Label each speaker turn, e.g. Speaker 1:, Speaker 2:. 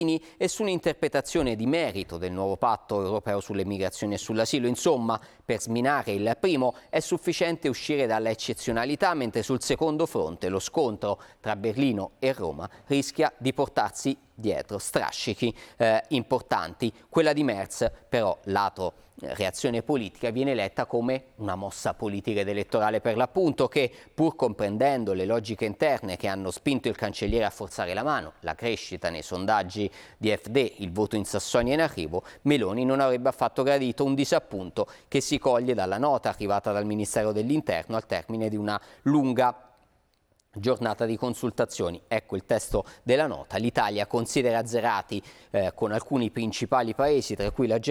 Speaker 1: e su un'interpretazione di merito del nuovo patto europeo sulle migrazioni e sull'asilo. Insomma, per sminare il primo è sufficiente uscire dalla eccezionalità, mentre sul secondo fronte lo scontro tra Berlino e Roma rischia di portarsi dietro strascichi importanti. Quella di Merz, però, lato reazione politica, viene letta come una mossa politica ed elettorale per l'appunto che, pur comprendendo le logiche interne che hanno spinto il cancelliere a forzare la mano, la crescita nei sondaggi di AfD, il voto in Sassonia in arrivo, Meloni non avrebbe affatto gradito un disappunto che si coglie dalla nota arrivata dal Ministero dell'Interno al termine di una lunga giornata di consultazioni. Ecco il testo della nota. L'Italia considera azzerati con alcuni principali paesi, tra cui la Germania,